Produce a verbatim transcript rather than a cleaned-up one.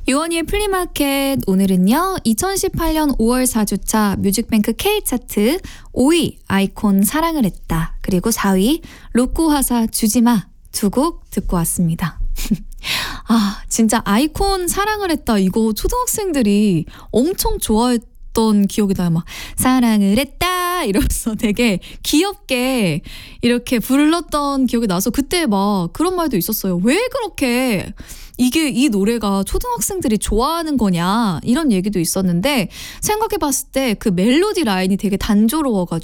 유원이의 플리마켓, 오늘은요 이천십팔 년 오월 사 주차 뮤직뱅크 K 차트 오 위 아이콘 사랑을 했다, 그리고 사 위 로꼬하사 주지마 두 곡 듣고 왔습니다. 아, 진짜 아이콘 사랑을 했다 이거 초등학생들이 엄청 좋아했던 기억이 나요. 막 사랑을 했다 이러면서 되게 귀엽게 이렇게 불렀던 기억이 나서 그때 막 그런 말도 있었어요. 왜 그렇게 이게 이 노래가 초등학생들이 좋아하는 거냐 이런 얘기도 있었는데, 생각해봤을 때 그 멜로디 라인이 되게 단조로워가지고